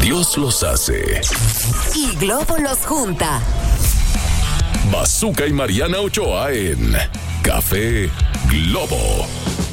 Dios los hace y Globo los junta. Bazooka y Mariana Ochoa en Café Globo.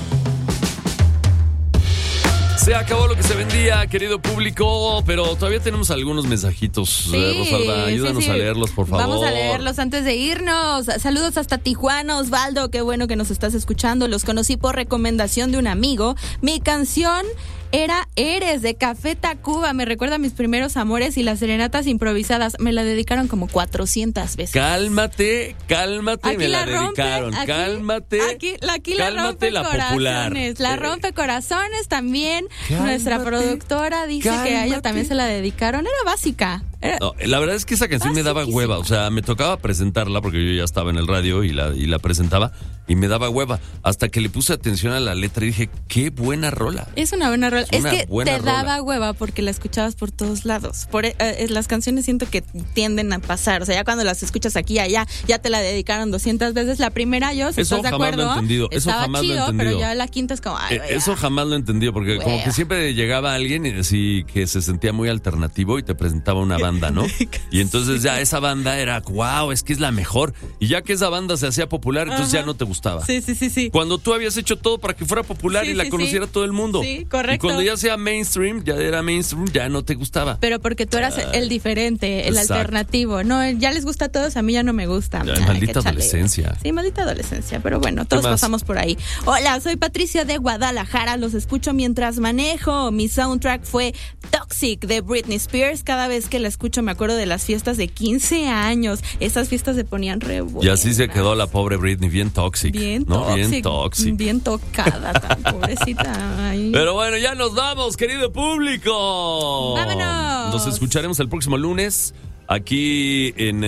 Se acabó lo que se vendía, querido público, pero todavía tenemos algunos mensajitos. Sí, Rosalba, ayúdanos a leerlos, por favor. Vamos a leerlos antes de irnos. Saludos hasta Tijuana, Osvaldo, qué bueno que nos estás escuchando. Los conocí por recomendación de un amigo. Mi canción era Eres, de Café Tacuba. Me recuerda a mis primeros amores y las serenatas improvisadas. Me la dedicaron como 400 veces. Cálmate, aquí me la rompe, dedicaron. Cálmate. Aquí la rompe la corazones. popular. La rompe corazones también. Cálmate, Nuestra productora dice que a ella también se la dedicaron. Era básica. No, la verdad es que esa canción me daba hueva. O sea, me tocaba presentarla porque yo ya estaba en el radio y la presentaba y me daba hueva. Hasta que le puse atención a la letra y dije, qué buena rola. Es una buena rola. Es que te daba rola. hueva porque la escuchabas por todos lados. Las canciones siento que tienden a pasar. O sea, ya cuando las escuchas aquí y allá, ya te la dedicaron 200 veces. La primera yo, si estás de acuerdo, lo he entendido. estaba Eso jamás chido, lo he entendido. pero ya la quinta es como... Ay, eso jamás lo he entendido porque hueva. como que siempre llegaba alguien y así que se sentía muy alternativo y te presentaba una banda, ¿no? Y entonces ya esa banda era, wow, es que es la mejor. Y ya que esa banda se hacía popular, entonces ya no te gustaba. Sí. Cuando tú habías hecho todo para que fuera popular y la conociera todo el mundo. Sí, correcto. Y cuando ya sea mainstream, ya no te gustaba. Pero porque tú eras el diferente, el exacto. alternativo. No, ya les gusta a todos, a mí ya no me gusta. Ya, maldita adolescencia. Sí, maldita adolescencia, pero bueno, todos pasamos por ahí. Hola, soy Patricia de Guadalajara, los escucho mientras manejo. Mi soundtrack fue Toxic de Britney Spears. Cada vez que la escucho me acuerdo de las fiestas de 15 años. Esas fiestas se ponían re buenas. Y así se quedó la pobre Britney, bien tóxica. Bien tóxica. Bien tocada, tan pobrecita. Ay. Pero bueno, ya nos vamos, querido público. ¡Vámonos! Nos escucharemos el próximo lunes aquí en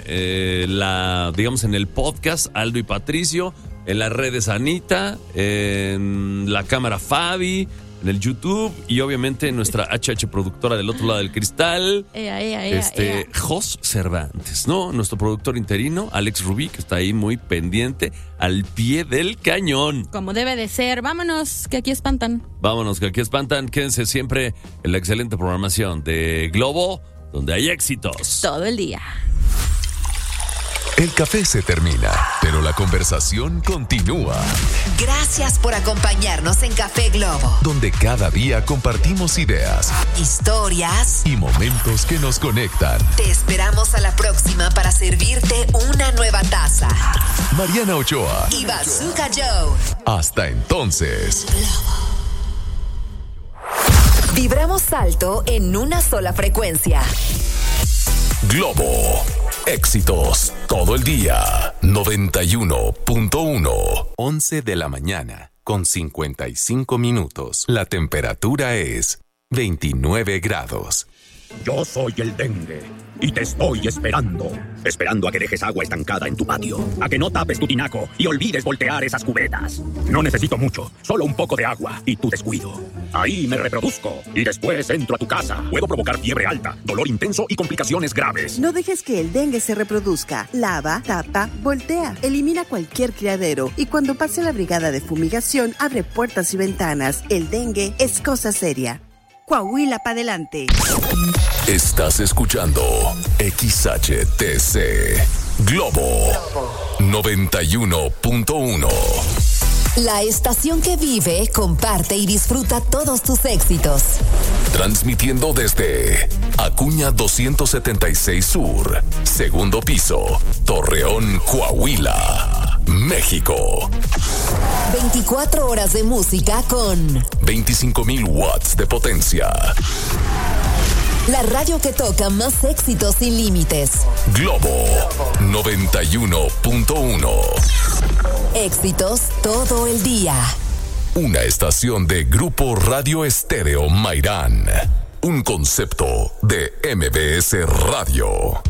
digamos en el podcast Aldo y Patricio, en las redes Anita, en la cámara Fabi, en el YouTube y obviamente en nuestra HH productora del otro lado del cristal, Jos Cervantes, ¿no? Nuestro productor interino, Alex Rubí, que está ahí muy pendiente, al pie del cañón. Como debe de ser. Vámonos, que aquí espantan. Vámonos, que aquí espantan. Quédense siempre en la excelente programación de Globo, donde hay éxitos. Todo el día. El café se termina, pero la conversación continúa. Gracias por acompañarnos en Café Globo, Donde cada día compartimos ideas, historias y momentos que nos conectan. Te esperamos a la próxima para servirte una nueva taza. Mariana Ochoa Y Bazooka Joe. Hasta entonces. Vibramos alto en una sola frecuencia. Globo. Éxitos todo el día. 91.1. 11 de la mañana con 55 minutos. La temperatura es 29 grados. Yo soy el dengue y te estoy esperando a que dejes agua estancada en tu patio, a que no tapes tu tinaco y olvides voltear esas cubetas. No necesito mucho, solo un poco de agua y tu descuido. Ahí me reproduzco y después entro a tu casa. Puedo provocar fiebre alta, dolor intenso y complicaciones graves. No dejes que el dengue se reproduzca. Lava, tapa, voltea. Elimina cualquier criadero y cuando pase la brigada de fumigación, abre puertas y ventanas. El dengue es cosa seria. Coahuila para adelante. Estás escuchando XHTC Globo 91.1. La estación que vive, comparte y disfruta todos tus éxitos. Transmitiendo desde Acuña 276 Sur, segundo piso, Torreón, Coahuila, México. 24 horas de música con 25,000 watts de potencia. la radio que toca más éxitos sin límites. Globo 91.1. Éxitos todo el día. Una estación de Grupo Radio Estéreo Mairán. Un concepto de MBS Radio.